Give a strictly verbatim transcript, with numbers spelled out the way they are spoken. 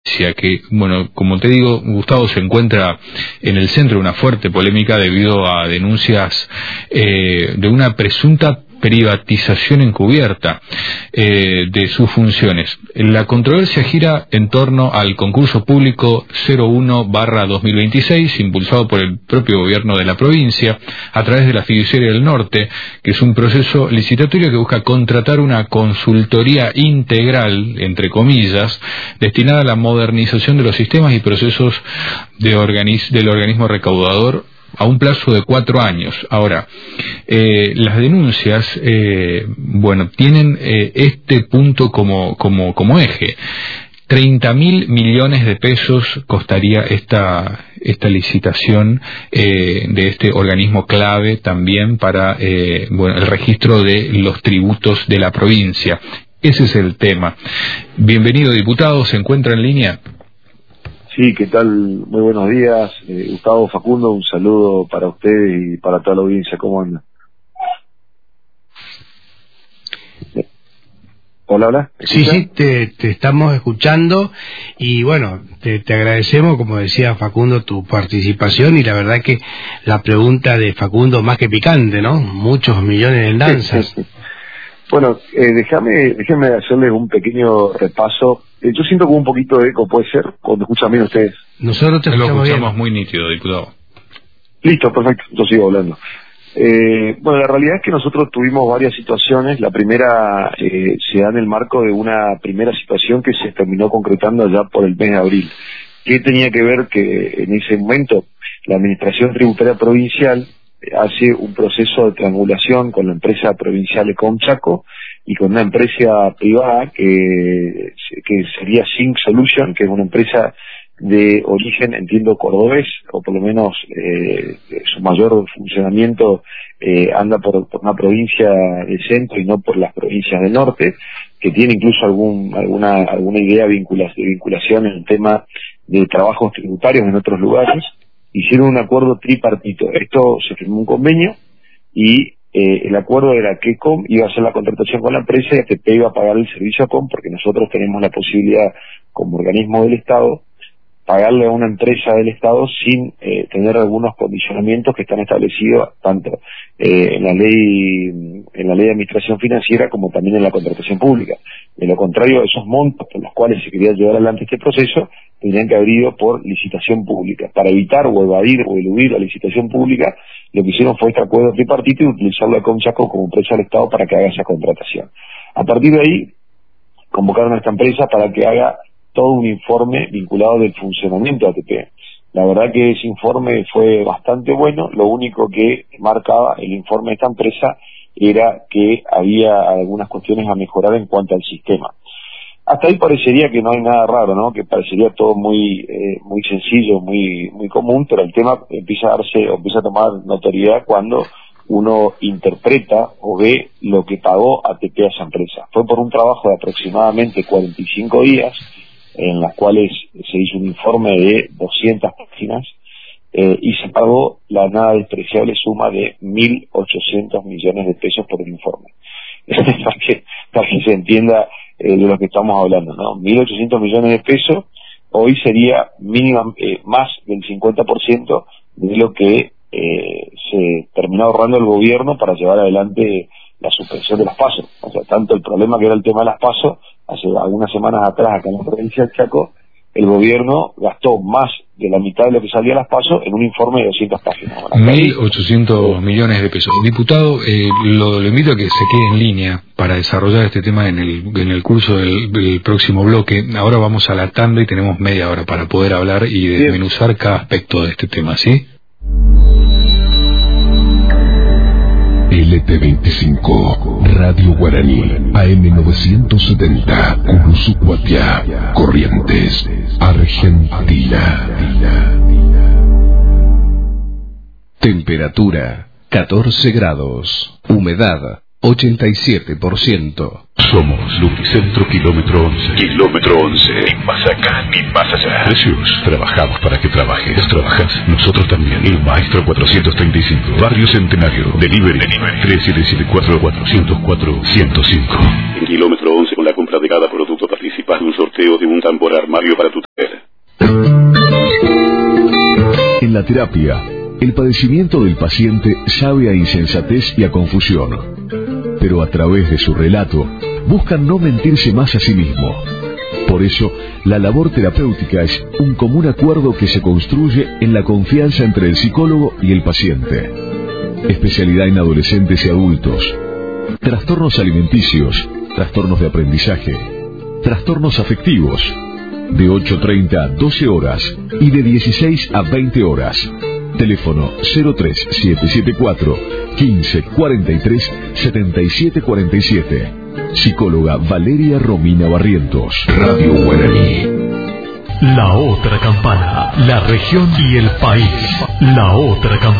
que, bueno, como te digo, Gustavo, se encuentra en el centro de una fuerte polémica debido a denuncias eh, de una presunta privatización encubierta eh, de sus funciones. La controversia gira en torno al concurso público cero uno barra dos mil veintiséis, impulsado por el propio gobierno de la provincia a través de la Fiduciaria del Norte, que es un proceso licitatorio que busca contratar una consultoría integral, entre comillas, destinada a la modernización de los sistemas y procesos de organiz- del organismo recaudador a un plazo de cuatro años. Ahora, eh, las denuncias, eh, bueno, tienen eh, este punto como, como, como eje. treinta mil millones de pesos costaría esta, esta licitación eh, de este organismo clave también para eh, bueno, el registro de los tributos de la provincia. Ese es el tema. Bienvenido, diputado, ¿se encuentra en línea? Sí, ¿qué tal? Muy buenos días, eh, Gustavo, Facundo, un saludo para ustedes y para toda la audiencia. ¿Cómo andan? Hola, hola. Sí, sí, te, te estamos escuchando y bueno, te, te agradecemos, como decía Facundo, tu participación y la verdad que la pregunta de Facundo más que picante, ¿no? Muchos millones en danzas. Bueno, eh, déjame, déjame hacerles un pequeño repaso. Eh, yo siento como un poquito de eco, ¿puede ser? Cuando escuchan bien ustedes. Nosotros te escuchamos, lo escuchamos bien. Muy nítido, diputado. Listo, perfecto, yo sigo hablando. Eh, bueno, la realidad es que nosotros tuvimos varias situaciones. La primera eh, se da en el marco de una primera situación que se terminó concretando allá por el mes de abril. ¿Qué tenía que ver? Que en ese momento la Administración Tributaria Provincial hace un proceso de triangulación con la empresa provincial Ecom Chaco y con una empresa privada que, que sería Sync Solution, que es una empresa de origen, entiendo, cordobés, o por lo menos eh, su mayor funcionamiento eh, anda por, por una provincia del centro y no por las provincias del norte, que tiene incluso algún, alguna, alguna idea de vinculación en el tema de trabajos tributarios en otros lugares. Hicieron un acuerdo tripartito. Esto se firmó un convenio y eh, el acuerdo era que Ecom iba a hacer la contratación con la empresa y A T P iba a pagar el servicio a Ecom, porque nosotros tenemos la posibilidad, como organismo del Estado, pagarle a una empresa del Estado sin eh, tener algunos condicionamientos que están establecidos tanto eh, en la ley en la ley de administración financiera como también en la contratación pública. De lo contrario, esos montos por los cuales se quería llevar adelante este proceso tendrían que haber ido por licitación pública. Para evitar o evadir o eludir la licitación pública, lo que hicieron fue este acuerdo tripartito y utilizarlo a Ecom Chaco como empresa del Estado para que haga esa contratación. A partir de ahí, convocaron a esta empresa para que haga todo un informe vinculado del funcionamiento de A T P. La verdad que ese informe fue bastante bueno. Lo único que marcaba el informe de esta empresa era que había algunas cuestiones a mejorar en cuanto al sistema. Hasta ahí parecería que no hay nada raro, ¿no? Que parecería todo muy eh, muy sencillo, muy muy común, pero el tema empieza a darse, o empieza a tomar notoriedad cuando uno interpreta o ve lo que pagó A T P a esa empresa. Fue por un trabajo de aproximadamente cuarenta y cinco días, en las cuales se hizo un informe de doscientas páginas, eh, y se pagó la nada despreciable suma de mil ochocientos millones de pesos por el informe. para, que, para que se entienda eh, de lo que estamos hablando, ¿no? mil ochocientos millones de pesos hoy sería mínima, eh, más del cincuenta por ciento de lo que eh, se terminó ahorrando el gobierno para llevar adelante la suspensión de las PASO. O sea, tanto el problema que era el tema de las PASO, hace algunas semanas atrás acá en la provincia del Chaco, el gobierno gastó más de la mitad de lo que salía a las PASO en un informe de doscientas páginas. mil ochocientos millones de pesos. Diputado, eh, lo, lo invito a que se quede en línea para desarrollar este tema en el, en el curso del, del próximo bloque. Ahora vamos a la tanda y tenemos media hora para poder hablar y desmenuzar cada aspecto de este tema, ¿sí? L T veinticinco, Radio Guaraní, A M novecientos setenta, Uruzucuatia, Corrientes, Argentina. Temperatura, catorce grados. Humedad, ochenta y siete por ciento. Somos Lubricentro Kilómetro once. Kilómetro once. Ni más acá, ni más allá. Precios. Trabajamos para que trabajes. Vos trabajás, nosotros también. El Maestro cuatrocientos treinta y cinco. Barrio Centenario. Delivery. Delivery. tres siete siete cuatro, cuatro cero cuatro, uno cero cinco. En Kilómetro once, con la compra de cada producto participas de un sorteo de un tambor armario para tu teléfono. terapia, el padecimiento del paciente sabe a insensatez y a confusión, pero a través de su relato buscan no mentirse más a sí mismo. Por eso, la labor terapéutica es un común acuerdo que se construye en la confianza entre el psicólogo y el paciente. Especialidad en adolescentes y adultos, trastornos alimenticios, trastornos de aprendizaje, trastornos afectivos, de ocho treinta a doce horas y de dieciséis a veinte horas. Teléfono cero tres siete siete cuatro quince cuarenta y tres setenta y siete cuarenta y siete. Psicóloga Valeria Romina Barrientos. Radio Guaraní. La otra campana, la región y el país. La otra campana.